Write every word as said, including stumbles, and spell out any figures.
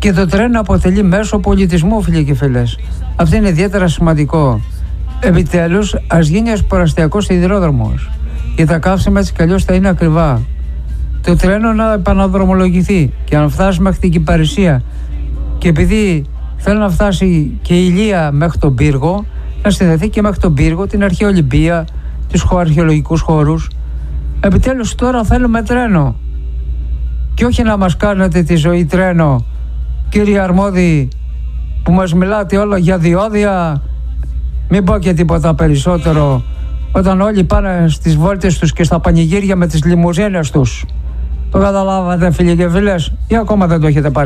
Και το τρένο αποτελεί μέσο πολιτισμού, φίλοι και φίλες. Αυτό είναι ιδιαίτερα σημαντικό. Επιτέλους, ας γίνει ασποραστιακός σιδηρόδρομος. Και τα καύσιμα έτσι κι αλλιώς θα είναι ακριβά. Το τρένο να επαναδρομολογηθεί και να φτάσει μέχρι την Κυπαρισία. Και επειδή θέλει να φτάσει και η Ηλία μέχρι τον Πύργο, να συνδεθεί και μέχρι τον Πύργο, την αρχαία Ολυμπία, τους αρχαιολογικούς χώρους. Επιτέλους τώρα θέλουμε τρένο. Και όχι να μας κάνετε τη ζωή τρένο, κύριε αρμόδιοι, που μας μιλάτε όλα για διόδια. Μην πω και τίποτα περισσότερο, όταν όλοι πάνε στις βόλτες τους και στα πανηγύρια με τις λιμουζίνες τους. Το καταλάβατε, φίλοι και φίλες, ή ακόμα δεν το έχετε πάρει?